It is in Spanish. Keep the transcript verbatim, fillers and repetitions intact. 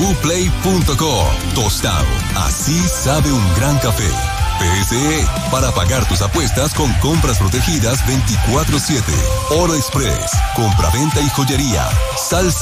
trueplay punto com. Tostado, así sabe un gran café. P S E, para pagar tus apuestas con compras protegidas veinticuatro siete. Oro Express, compra-venta y joyería. Salsa